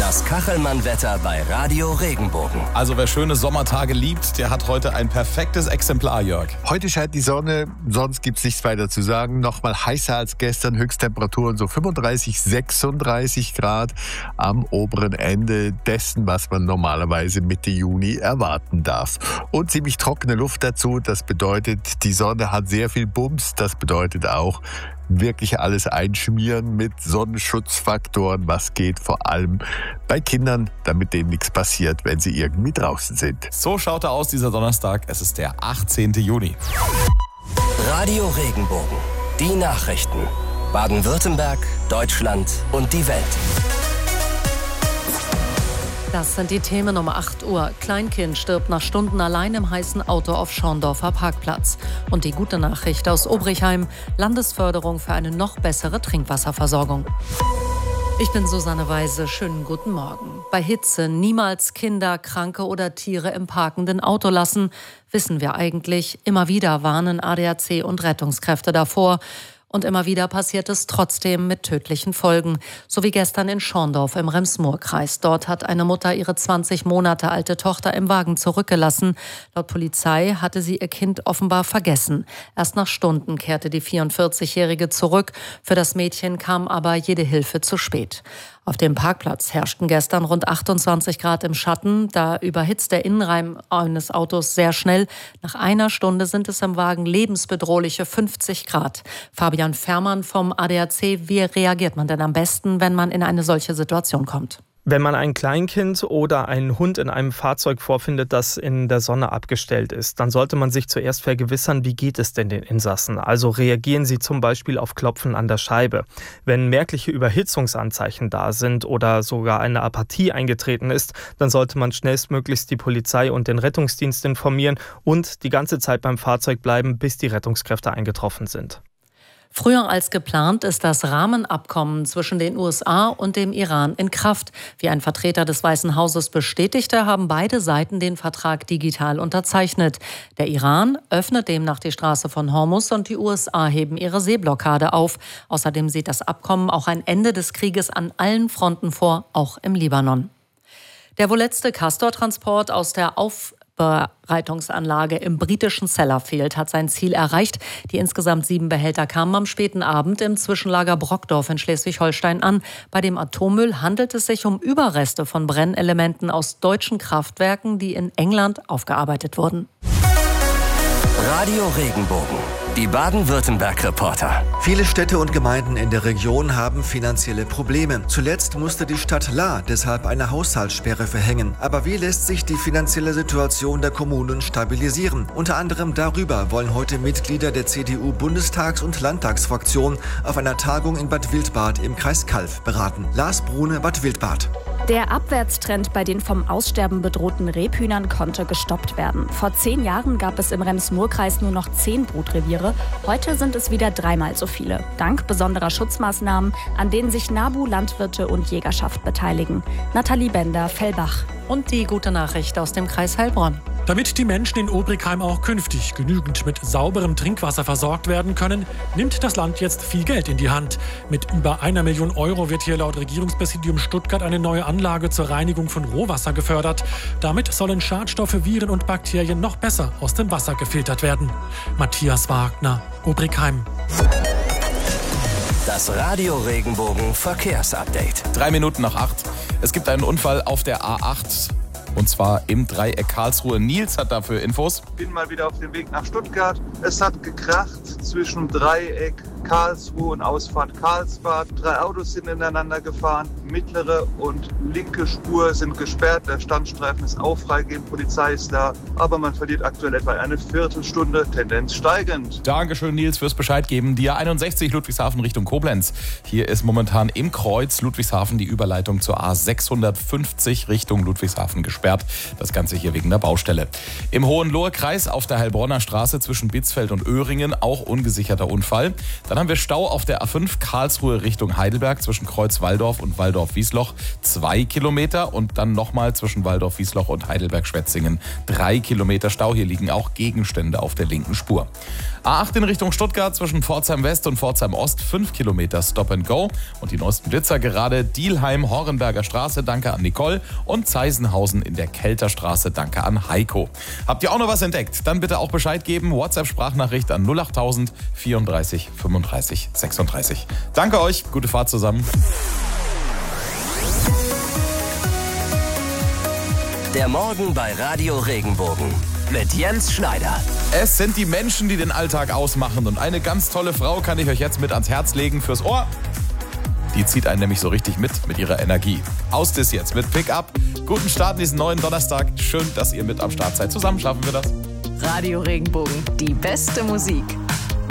Das Kachelmann-Wetter bei Radio Regenbogen. Also wer schöne Sommertage liebt, der hat heute ein perfektes Exemplar, Jörg. Heute scheint die Sonne, sonst gibt es nichts weiter zu sagen. Nochmal heißer als gestern, Höchsttemperaturen so 35, 36 Grad am oberen Ende dessen, was man normalerweise Mitte Juni erwarten darf. Und ziemlich trockene Luft dazu, das bedeutet, die Sonne hat sehr viel Bums, das bedeutet auch, wirklich alles einschmieren mit Sonnenschutzfaktoren, was geht vor allem bei Kindern, damit denen nichts passiert, wenn sie irgendwie draußen sind. So schaut er aus, dieser Donnerstag. Es ist der 18. Juni. Radio Regenbogen. Die Nachrichten. Baden-Württemberg, Deutschland und die Welt. Das sind die Themen um 8 Uhr. Kleinkind stirbt nach Stunden allein im heißen Auto auf Schorndorfer Parkplatz. Und die gute Nachricht aus Obrichheim: Landesförderung für eine noch bessere Trinkwasserversorgung. Ich bin Susanne Weise. Schönen guten Morgen. Bei Hitze niemals Kinder, Kranke oder Tiere im parkenden Auto lassen, wissen wir eigentlich. Immer wieder warnen ADAC und Rettungskräfte davor. Und immer wieder passiert es trotzdem mit tödlichen Folgen. So wie gestern in Schorndorf im Rems-Murr-Kreis. Dort hat eine Mutter ihre 20 Monate alte Tochter im Wagen zurückgelassen. Laut Polizei hatte sie ihr Kind offenbar vergessen. Erst nach Stunden kehrte die 44-Jährige zurück. Für das Mädchen kam aber jede Hilfe zu spät. Auf dem Parkplatz herrschten gestern rund 28 Grad im Schatten. Da überhitzt der Innenraum eines Autos sehr schnell. Nach einer Stunde sind es im Wagen lebensbedrohliche 50 Grad. Fabian Fährmann vom ADAC, wie reagiert man denn am besten, wenn man in eine solche Situation kommt? Wenn man ein Kleinkind oder einen Hund in einem Fahrzeug vorfindet, das in der Sonne abgestellt ist, dann sollte man sich zuerst vergewissern, wie geht es denn den Insassen? Also reagieren sie zum Beispiel auf Klopfen an der Scheibe. Wenn merkliche Überhitzungsanzeichen da sind oder sogar eine Apathie eingetreten ist, dann sollte man schnellstmöglichst die Polizei und den Rettungsdienst informieren und die ganze Zeit beim Fahrzeug bleiben, bis die Rettungskräfte eingetroffen sind. Früher als geplant ist das Rahmenabkommen zwischen den USA und dem Iran in Kraft. Wie ein Vertreter des Weißen Hauses bestätigte, haben beide Seiten den Vertrag digital unterzeichnet. Der Iran öffnet demnach die Straße von Hormuz und die USA heben ihre Seeblockade auf. Außerdem sieht das Abkommen auch ein Ende des Krieges an allen Fronten vor, auch im Libanon. Der wohl letzte Castor-Transport aus der Aufbereitungsanlage im britischen Sellafield hat sein Ziel erreicht. Die insgesamt 7 Behälter kamen am späten Abend im Zwischenlager Brockdorf in Schleswig-Holstein an. Bei dem Atommüll handelt es sich um Überreste von Brennelementen aus deutschen Kraftwerken, die in England aufgearbeitet wurden. Radio Regenbogen. Die Baden-Württemberg-Reporter. Viele Städte und Gemeinden in der Region haben finanzielle Probleme. Zuletzt musste die Stadt Lahr deshalb eine Haushaltssperre verhängen. Aber wie lässt sich die finanzielle Situation der Kommunen stabilisieren? Unter anderem darüber wollen heute Mitglieder der CDU-Bundestags- und Landtagsfraktion auf einer Tagung in Bad Wildbad im Kreis Calw beraten. Lars Brune, Bad Wildbad. Der Abwärtstrend bei den vom Aussterben bedrohten Rebhühnern konnte gestoppt werden. Vor 10 Jahren gab es im Rems-Murr-Kreis nur noch 10 Brutreviere. Heute sind es wieder 3-mal so viele. Dank besonderer Schutzmaßnahmen, an denen sich NABU, Landwirte und Jägerschaft beteiligen. Nathalie Bender, Fellbach. Und die gute Nachricht aus dem Kreis Heilbronn. Damit die Menschen in Obrichheim auch künftig genügend mit sauberem Trinkwasser versorgt werden können, nimmt das Land jetzt viel Geld in die Hand. Mit über 1 Million Euro wird hier laut Regierungspräsidium Stuttgart eine neue Anlage zur Reinigung von Rohwasser gefördert. Damit sollen Schadstoffe, Viren und Bakterien noch besser aus dem Wasser gefiltert werden. Matthias Wagner, Obrichheim. Das Radio Regenbogen Verkehrsupdate. 3 Minuten nach 8. Es gibt einen Unfall auf der A8. Und zwar im Dreieck Karlsruhe. Nils hat dafür Infos. Ich bin mal wieder auf dem Weg nach Stuttgart. Es hat gekracht zwischen Dreieck Karlsruhe und Ausfahrt Karlsbad. 3 Autos sind ineinander gefahren. Mittlere und linke Spur sind gesperrt. Der Standstreifen ist auch freigegeben. Polizei ist da. Aber man verliert aktuell etwa eine Viertelstunde. Tendenz steigend. Dankeschön, Nils, fürs Bescheid geben. Die A61 Ludwigshafen Richtung Koblenz. Hier ist momentan im Kreuz Ludwigshafen die Überleitung zur A650 Richtung Ludwigshafen gesperrt. Das Ganze hier wegen der Baustelle. Im Hohenlohe-Kreis auf der Heilbronner Straße zwischen Bitzfeld und Öhringen auch ungesicherter Unfall. Dann Dann haben wir Stau auf der A5 Karlsruhe Richtung Heidelberg zwischen Kreuz-Walldorf und Walldorf-Wiesloch 2 Kilometer und dann nochmal zwischen Walldorf-Wiesloch und Heidelberg-Schwetzingen 3 Kilometer Stau. Hier liegen auch Gegenstände auf der linken Spur. A8 in Richtung Stuttgart zwischen Pforzheim West und Pforzheim Ost 5 Kilometer Stop and Go und die neuesten Blitzer gerade Dielheim, Horrenberger Straße, danke an Nicole und Zeisenhausen in der Kelterstraße, danke an Heiko. Habt ihr auch noch was entdeckt? Dann bitte auch Bescheid geben. WhatsApp-Sprachnachricht an 08000 34 35 36. Danke euch, gute Fahrt zusammen. Der Morgen bei Radio Regenbogen mit Jens Schneider. Es sind die Menschen, die den Alltag ausmachen und eine ganz tolle Frau kann ich euch jetzt mit ans Herz legen fürs Ohr. Die zieht einen nämlich so richtig mit ihrer Energie. Aus das jetzt mit Pick-up. Guten Start in diesen neuen Donnerstag. Schön, dass ihr mit am Start seid. Zusammen schaffen wir das. Radio Regenbogen, die beste Musik.